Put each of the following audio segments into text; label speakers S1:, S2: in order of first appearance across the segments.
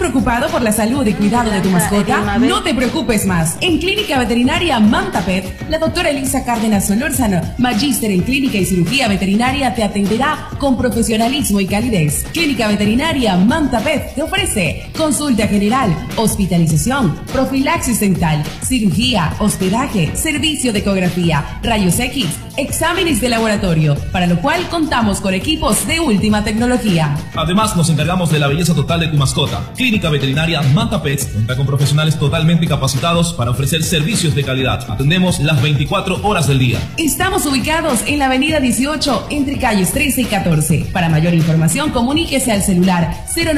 S1: preocupado por la salud y cuidado de tu mascota? No te preocupes más. En Clínica Veterinaria Manta Pet, la doctora Elisa Cárdenas Solórzano, magíster en clínica y cirugía veterinaria, te atenderá con profesionalismo y calidez. Clínica Veterinaria Manta Pet te ofrece consulta general, hospitalización, profilaxis dental, cirugía, hospedaje, servicio de ecografía, rayos X, exámenes de laboratorio, para lo cual contamos con equipos de última tecnología.
S2: Además, nos encargamos de la belleza total de tu mascota. Clínica Veterinaria Manta Pets cuenta con profesionales totalmente capacitados para ofrecer servicios de calidad. Atendemos las 24 horas del día.
S1: Estamos ubicados en la avenida 18, entre calles 13 y 14. Para mayor información, comuníquese al celular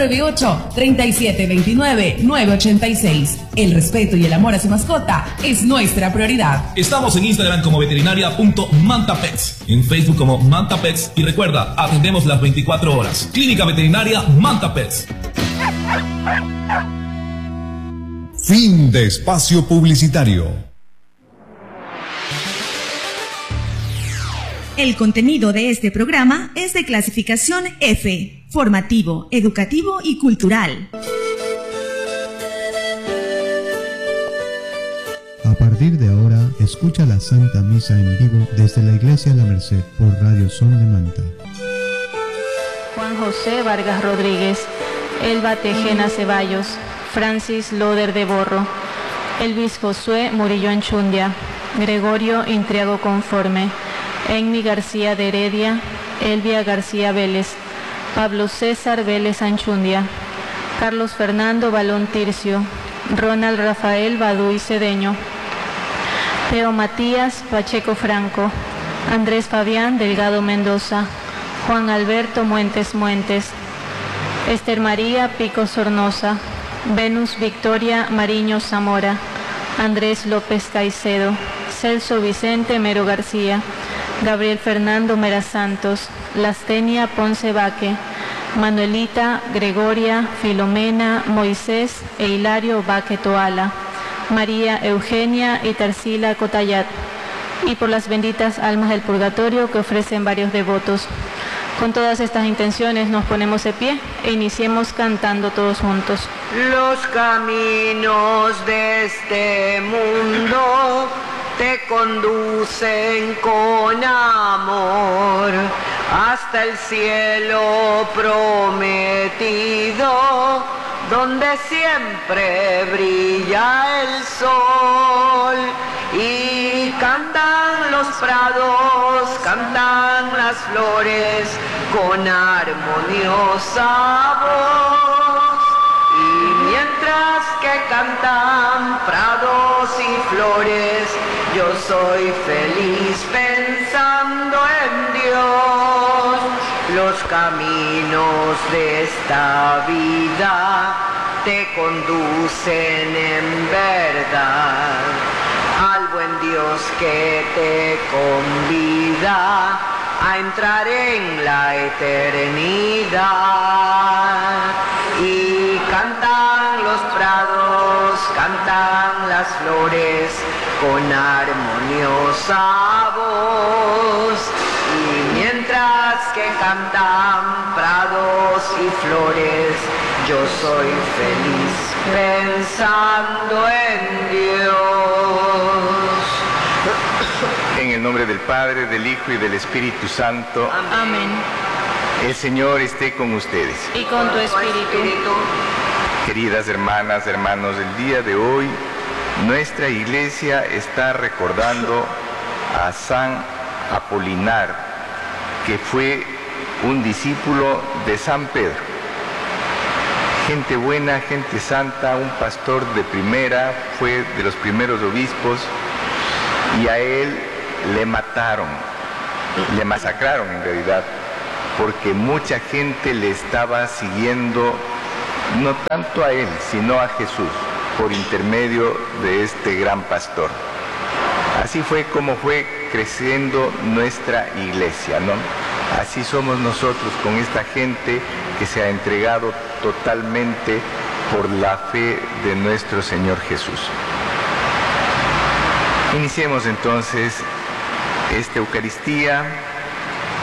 S1: 098-3729-986. El respeto y el amor a su mascota es nuestra prioridad.
S2: Estamos en Instagram como veterinaria.mantapets, en Facebook como Manta Pets y recuerda, atendemos las 24 horas. Clínica Veterinaria Manta Pets.
S3: Fin de espacio publicitario.
S4: El contenido de este programa es de clasificación F, formativo, educativo y cultural.
S5: A partir de ahora, escucha la Santa Misa en vivo desde la Iglesia La Merced por Radio Son de Manta.
S6: Juan José Vargas Rodríguez, Elba Tejena Ceballos, Francis Loder de Borro, Elvis Josué Murillo Anchundia, Gregorio Intriago Conforme, Enmi García de Heredia, Elvia García Vélez, Pablo César Vélez Anchundia, Carlos Fernando Balón Tircio, Ronald Rafael Baduy Cedeño, Teo Matías Pacheco Franco, Andrés Fabián Delgado Mendoza, Juan Alberto Muentes Muentes, Esther María Pico Sornosa, Venus Victoria Mariño Zamora, Andrés López Caicedo, Celso Vicente Mero García, Gabriel Fernando Mera Santos, Lastenia Ponce Baque, Manuelita Gregoria Filomena Moisés e Hilario Baque Toala, María Eugenia y Tarsila Cotayat, y por las benditas almas del purgatorio que ofrecen varios devotos. Con todas estas intenciones nos ponemos de pie e iniciemos cantando todos juntos.
S7: Los caminos de este mundo te conducen con amor hasta el cielo prometido, donde siempre brilla el sol. Y cantan los prados, cantan las flores con armoniosa voz. Y mientras que cantan prados y flores, yo soy feliz pensando en Dios. Los caminos de esta vida te conducen en verdad al buen Dios que te convida a entrar en la eternidad. Y cantan los prados, cantan las flores con armoniosa voz. Y mientras que cantan prados y flores, yo soy feliz pensando en Dios.
S8: En el nombre del Padre, del Hijo y del Espíritu Santo.
S6: Amén.
S8: El Señor esté con ustedes.
S6: Y con tu espíritu.
S8: Queridas hermanas, hermanos, el día de hoy nuestra iglesia está recordando a San Apolinar, que fue un discípulo de San Pedro. Gente buena, gente santa, un pastor de primera, fue de los primeros obispos, y a él le mataron, le masacraron en realidad, porque mucha gente le estaba siguiendo, no tanto a él, sino a Jesús, por intermedio de este gran pastor. Así fue como fue creciendo nuestra iglesia, ¿no? Así somos nosotros con esta gente que se ha entregado totalmente por la fe de nuestro Señor Jesús. Iniciemos entonces esta Eucaristía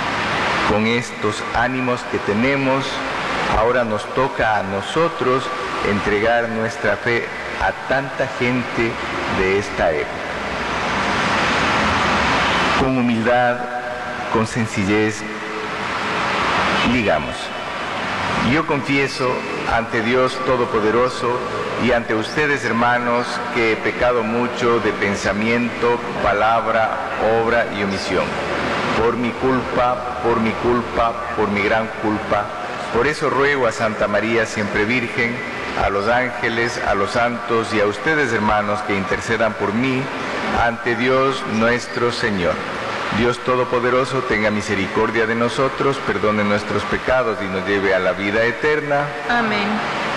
S8: con estos ánimos que tenemos. Ahora nos toca a nosotros entregar nuestra fe a tanta gente de esta época. Con humildad, con sencillez, digamos: yo confieso ante Dios Todopoderoso y ante ustedes, hermanos, que he pecado mucho de pensamiento, palabra, obra y omisión. Por mi culpa, por mi gran culpa. Por eso ruego a Santa María siempre Virgen, a los ángeles, a los santos y a ustedes, hermanos, que intercedan por mí ante Dios nuestro Señor. Dios Todopoderoso tenga misericordia de nosotros, perdone nuestros pecados y nos lleve a la vida eterna.
S6: Amén.